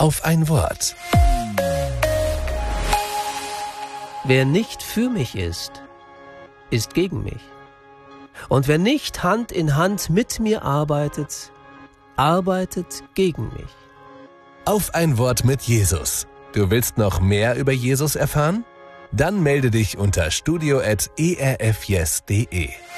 auf ein Wort. Wer nicht für mich ist gegen mich. Und wer nicht Hand in Hand mit mir arbeitet gegen mich. Auf ein Wort mit Jesus. Du willst noch mehr über Jesus erfahren? Dann melde dich unter studio@erfyes.de.